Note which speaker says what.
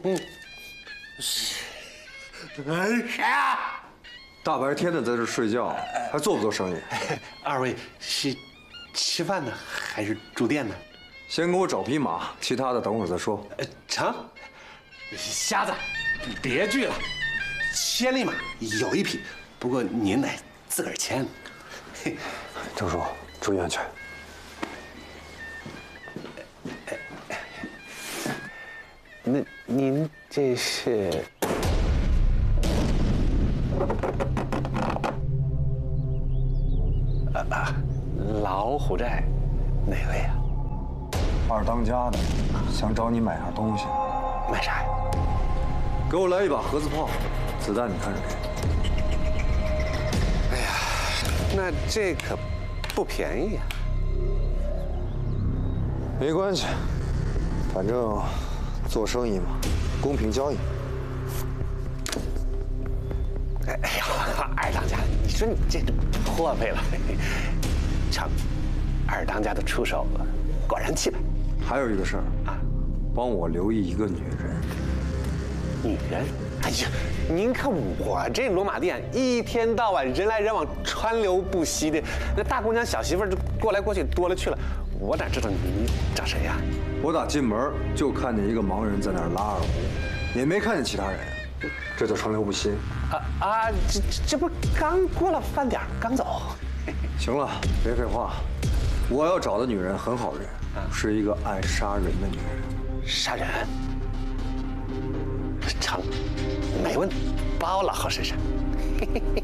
Speaker 1: 谁啊？
Speaker 2: 大白天的在这睡觉，还做不做生意？
Speaker 1: 二位是吃饭呢，还是住店呢？
Speaker 2: 先给我找匹马，其他的等会儿再说。
Speaker 1: 成。瞎子，别惧了，千里马有一匹，不过您得自个儿牵。
Speaker 2: 郑叔，注意安全。
Speaker 1: 那您这是？老虎寨，哪位啊？
Speaker 2: 二当家的，想找你买样东西。
Speaker 1: 买啥呀？
Speaker 2: 给我来一把盒子炮，子弹你看着给。
Speaker 1: 哎呀，那这可不便宜呀。
Speaker 2: 没关系，反正做生意嘛，公平交易。
Speaker 1: 哎呀，二当家的，你说你这破费了。成，二当家的出手果然气派。
Speaker 2: 还有一个事儿啊，帮我留意一个女人。
Speaker 1: 女人？哎呀，您看我这罗马店，一天到晚人来人往，川流不息的，那大姑娘小媳妇就过来过去多了去了，我哪知道你找谁呀？
Speaker 2: 我打进门就看见一个盲人在那儿拉二胡，也没看见其他人，这叫川流不息。这不刚过了饭点刚走。行了，别废话，我要找的女人很好认，是一个爱杀人的女人。
Speaker 1: 杀人？成，没问题，包老好身上。